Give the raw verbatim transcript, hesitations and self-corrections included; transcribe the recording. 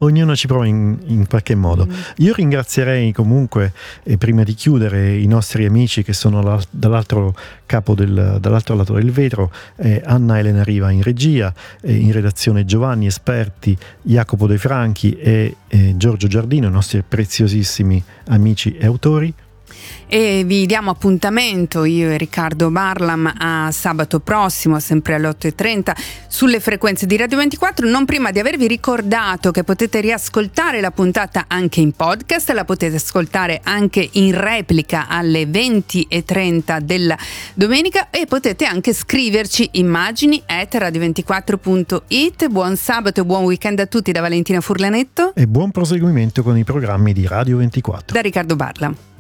ognuno ci prova in, in qualche modo. Mm. Io ringrazierei comunque, eh, prima di chiudere, i nostri amici che sono la, dall'altro capo del, dall'altro lato del vetro, eh, Anna Elena Riva in regia, eh, in redazione Giovanni Esperti, Jacopo De Franchi e eh, Giorgio Giardino, i nostri preziosissimi amici e autori. E vi diamo appuntamento, io e Riccardo Barlam, a sabato prossimo, sempre alle otto e trenta, sulle frequenze di Radio ventiquattro, non prima di avervi ricordato che potete riascoltare la puntata anche in podcast, la potete ascoltare anche in replica alle venti e trenta della domenica e potete anche scriverci immagini at radio ventiquattro punto it. Buon sabato e buon weekend a tutti da Valentina Furlanetto e buon proseguimento con i programmi di Radio ventiquattro da Riccardo Barlam.